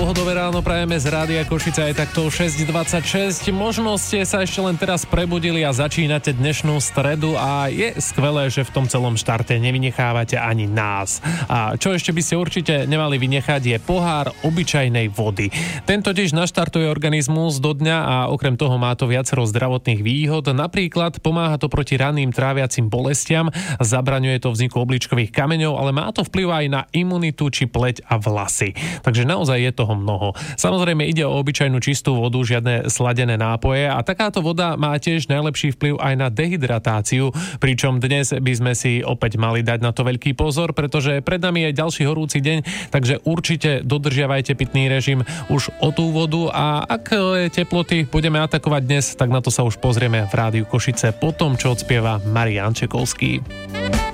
pohodové ráno prajeme z Rádia Košice aj takto 6:26. Možno ste sa ešte len teraz prebudili a začínate dnešnú stredu a je skvelé, že v tom celom štarte nevynechávate ani nás. A čo ešte by ste určite nemali vynechať je pohár obyčajnej vody. Ten totiž naštartuje organizmus do dňa a okrem toho má to viacero zdravotných výhod. Napríklad pomáha to proti raným tráviacim bolestiam, zabraňuje to vzniku obličkových kameňov, ale má to vplyv aj na imunitu či pleť a vlasy. Takže naozaj je toho mnoho. Samozrejme ide o obyčajnú čistú vodu, žiadne sladené nápoje a takáto voda má tiež najlepší vplyv aj na dehydratáciu, pričom dnes by sme si opäť mali dať na to veľký pozor, pretože pred nami je ďalší horúci deň, takže určite dodržiavajte pitný režim už o tú vodu a ak teploty budeme atakovať dnes, tak na to sa už pozrieme v Rádiu Košice po tom, čo odspieva Marián Čekovský.